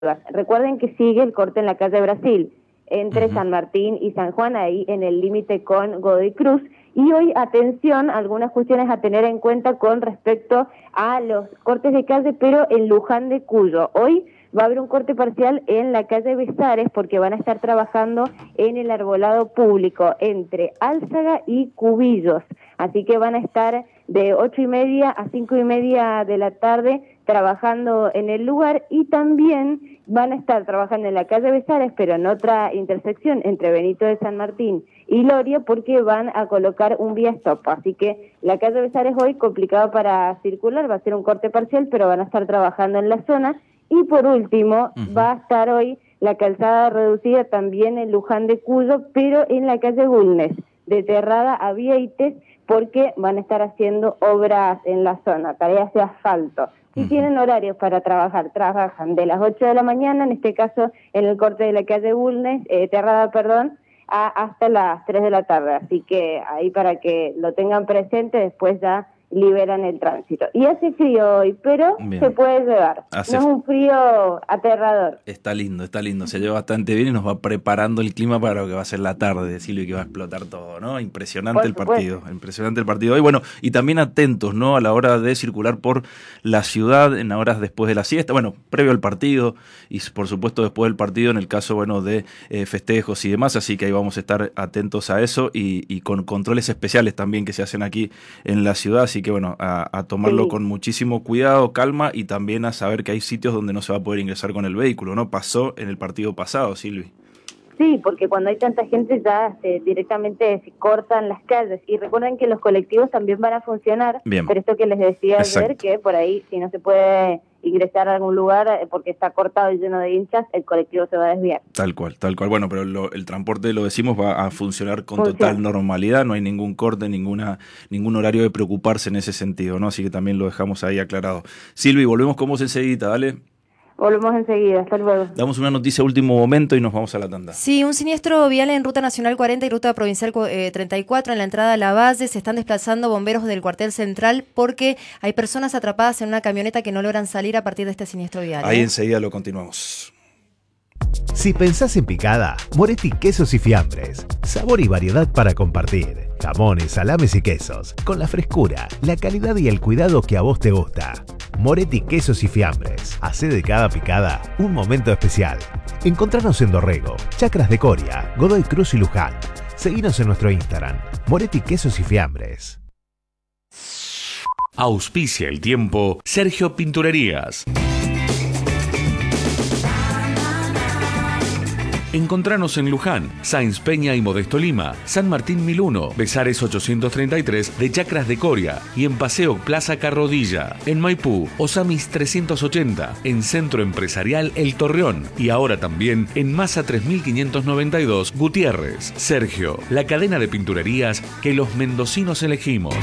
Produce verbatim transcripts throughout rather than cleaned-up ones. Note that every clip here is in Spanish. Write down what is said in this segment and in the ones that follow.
Recuerden que sigue el corte en la calle Brasil, entre uh-huh. San Martín y San Juan, ahí en el límite con Godoy Cruz. Y hoy, atención, algunas cuestiones a tener en cuenta con respecto a los cortes de calle, pero en Luján de Cuyo. Hoy va a haber un corte parcial en la calle Besares porque van a estar trabajando en el arbolado público entre Álzaga y Cubillos. Así que van a estar de ocho y media a cinco y media de la tarde trabajando en el lugar, y también van a estar trabajando en la calle Besares, pero en otra intersección entre Benito de San Martín y Loria, porque van a colocar un vía stop. Así que la calle Besares hoy complicado para circular, va a ser un corte parcial, pero van a estar trabajando en la zona. Y por último, uh-huh. va a estar hoy la calzada reducida también en Luján de Cuyo, pero en la calle Bulnes, de Terrada a Vieites, porque van a estar haciendo obras en la zona, tareas de asfalto. Si uh-huh. tienen horarios para trabajar, trabajan de las ocho de la mañana, en este caso en el corte de la calle Bulnes, eh, Terrada, perdón, a, hasta las tres de la tarde. Así que ahí para que lo tengan presente, después ya liberan el tránsito. Y hace frío hoy, pero bien, se puede llevar. Hace... No es un frío aterrador. Está lindo, está lindo. Se lleva bastante bien y nos va preparando el clima para lo que va a ser la tarde, Silvia, y que va a explotar todo, ¿no? Impresionante el partido, impresionante el partido hoy. Bueno, y también atentos, ¿no? A la hora de circular por la ciudad en horas después de la siesta, bueno, previo al partido y por supuesto después del partido en el caso, bueno, de eh, festejos y demás, así que ahí vamos a estar atentos a eso y, y con controles especiales también que se hacen aquí en la ciudad, así que bueno, a, a tomarlo sí. con muchísimo cuidado, calma, y también a saber que hay sitios donde no se va a poder ingresar con el vehículo, ¿no? Pasó en el partido pasado, Silvi. Sí, porque cuando hay tanta gente ya eh, directamente se cortan las calles. Y recuerden que los colectivos también van a funcionar. Bien. Pero esto que les decía Exacto. ayer, que por ahí si no se puede ingresar a algún lugar eh, porque está cortado y lleno de hinchas, el colectivo se va a desviar. Tal cual, tal cual. Bueno, pero lo, el transporte, lo decimos, va a funcionar con Funciona. total normalidad. No hay ningún corte, ninguna ningún horario de preocuparse en ese sentido, ¿no? Así que también lo dejamos ahí aclarado. Silvi, volvemos con vos enseguida, dale. Volvemos enseguida, hasta luego. Damos una noticia a último momento y nos vamos a la tanda. Sí, un siniestro vial en Ruta Nacional cuarenta y Ruta Provincial eh, treinta y cuatro en la entrada a La Valle. Se están desplazando bomberos del cuartel central porque hay personas atrapadas en una camioneta que no logran salir a partir de este siniestro vial. Ahí ¿eh? enseguida lo continuamos. Si pensás en picada, Moretti Quesos y Fiambres. Sabor y variedad para compartir. Jamones, salames y quesos. Con la frescura, la calidad y el cuidado que a vos te gusta. Moretti Quesos y Fiambres. Hacé de cada picada un momento especial. Encontranos en Dorrego, Chacras de Coria, Godoy Cruz y Luján. Seguinos en nuestro Instagram, Moretti Quesos y Fiambres. Auspicia el tiempo Sergio Pinturerías. Encontranos en Luján, Sáenz Peña y Modesto Lima, San Martín mil uno, Besares ochocientos treinta y tres de Chacras de Coria y en Paseo Plaza Carrodilla. En Maipú, Osamis trescientos ochenta, en Centro Empresarial El Torreón y ahora también en Masa tres mil quinientos noventa y dos Gutiérrez. Sergio, la cadena de pinturerías que los mendocinos elegimos.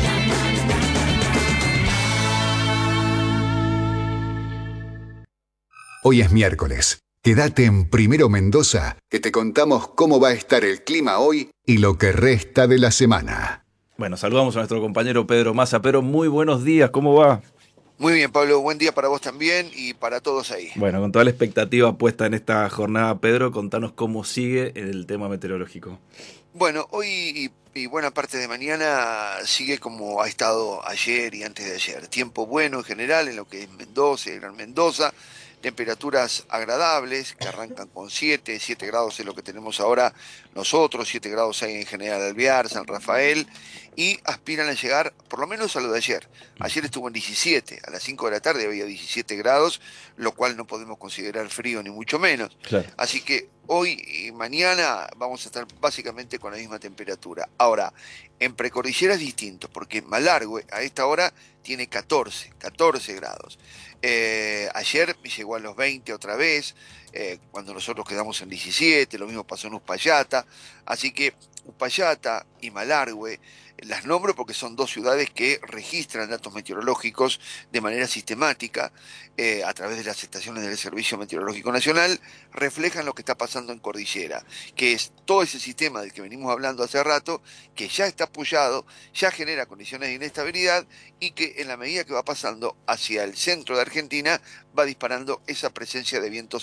Hoy es miércoles. Quédate en Primero Mendoza, que te contamos cómo va a estar el clima hoy y lo que resta de la semana. Bueno, saludamos a nuestro compañero Pedro Massa. Pedro, muy buenos días, ¿cómo va? Muy bien, Pablo, buen día para vos también y para todos ahí. Bueno, con toda la expectativa puesta en esta jornada, Pedro, contanos cómo sigue el tema meteorológico. Bueno, hoy y, y buena parte de mañana sigue como ha estado ayer y antes de ayer. Tiempo bueno en general en lo que es Mendoza y Gran Mendoza. Temperaturas agradables que arrancan con siete, siete grados es lo que tenemos ahora nosotros, siete grados hay en General Alvear, San Rafael, y aspiran a llegar por lo menos a lo de ayer. Ayer estuvo en diecisiete, a las cinco de la tarde había diecisiete grados, lo cual no podemos considerar frío ni mucho menos. Claro. Así que hoy y mañana vamos a estar básicamente con la misma temperatura. Ahora, en precordillera es distinto, porque Malargüe a esta hora tiene catorce, catorce grados. Eh, ayer llegó a los veinte otra vez, eh, cuando nosotros quedamos en diecisiete, lo mismo pasó en Uspallata, así que Uspallata y Malargüe. Las nombro porque son dos ciudades que registran datos meteorológicos de manera sistemática eh, a través de las estaciones del Servicio Meteorológico Nacional, reflejan lo que está pasando en cordillera, que es todo ese sistema del que venimos hablando hace rato, que ya está apoyado, ya genera condiciones de inestabilidad y que en la medida que va pasando hacia el centro de Argentina va disparando esa presencia de vientos